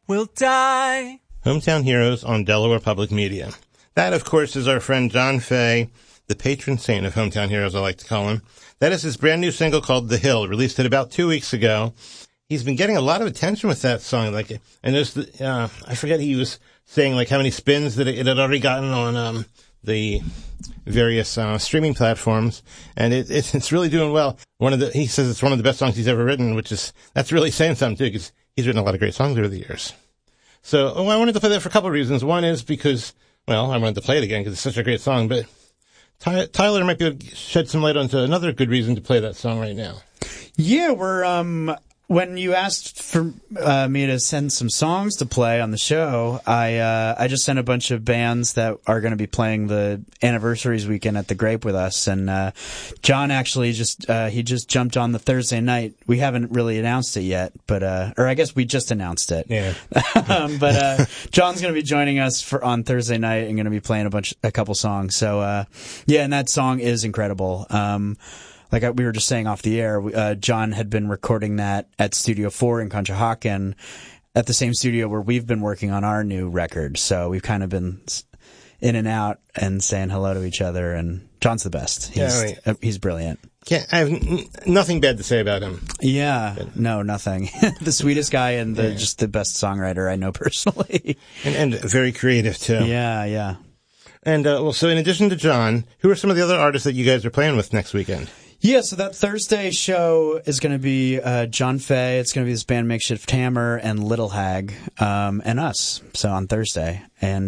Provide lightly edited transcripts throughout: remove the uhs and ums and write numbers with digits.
will die. Hometown Heroes on Delaware Public Media. That, of course, is our friend John Fay, the patron saint of Hometown Heroes, I like to call him. That is his brand new single called The Hill, released it about 2 weeks ago. He's been getting a lot of attention with that song. And there's I forget, he was saying how many spins that it had already gotten on the various streaming platforms, and it's really doing well. He says it's one of the best songs he's ever written, that's really saying something too, because he's written a lot of great songs over the years. So I wanted to play that for a couple of reasons. One is because, I wanted to play it again because it's such a great song, but Tyler might be able to shed some light onto another good reason to play that song right now. Yeah, we're when you asked for me to send some songs to play on the show, I just sent a bunch of bands that are going to be playing the anniversaries weekend at the Grape with us, and John actually just jumped on the Thursday night. We haven't really announced it yet, but or I guess we just announced it. Yeah. But John's going to be joining us on Thursday night and going to be playing a couple songs. So yeah, and that song is incredible. Like we were just saying off the air, John had been recording that at Studio 4 in Conshohocken, at the same studio where we've been working on our new record. So we've kind of been in and out and saying hello to each other, and John's the best. He's brilliant. I have nothing bad to say about him. Yeah, no, nothing. The sweetest guy and just the best songwriter I know personally. And very creative, too. Yeah. And, so in addition to John, who are some of the other artists that you guys are playing with next weekend? Yeah, so that Thursday show is going to be John Fay. It's going to be this band Makeshift Hammer and Little Hag and us. So on Thursday. And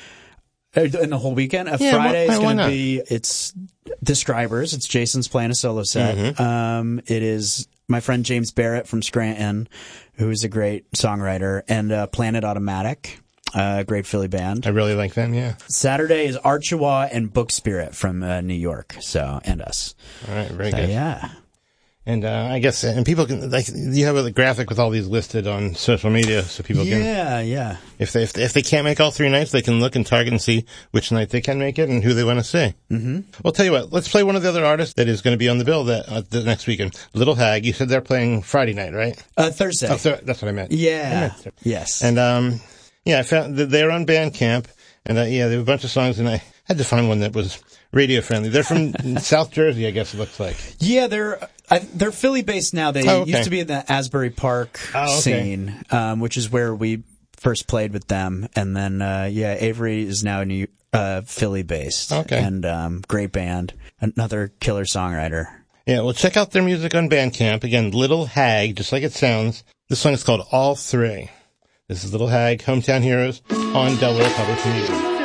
the whole weekend. Friday is going to be, it's Describers. It's Jason's playing a solo set. Mm-hmm. It is my friend James Barrett from Scranton, who is a great songwriter, and Planet Automatic. Great Philly band. I really like them, yeah. Saturday is Archiwa and Book Spirit from New York, and us. All right, very good. Yeah. And I guess, and people can, you have a graphic with all these listed on social media, so people can. Yeah. If they can't make all 3 nights, they can look and target and see which night they can make it and who they want to see. Mm-hmm. Well, tell you what, let's play one of the other artists that is going to be on the bill the next weekend. Little Hag. You said they're playing Friday night, right? Thursday. Oh, that's what I meant. Yeah. Yes. And I found that they're on Bandcamp, and there were a bunch of songs, and I had to find one that was radio friendly. They're from South Jersey, I guess it looks like. Yeah, they're Philly based now. They used to be in the Asbury Park scene, which is where we first played with them, and then Avery is now Philly based. Okay. And great band, another killer songwriter. Yeah, well, check out their music on Bandcamp. Again, Little Hag, just like it sounds. This song is called All Three. This is Little Hag, Hometown Heroes on Delaware Public Media.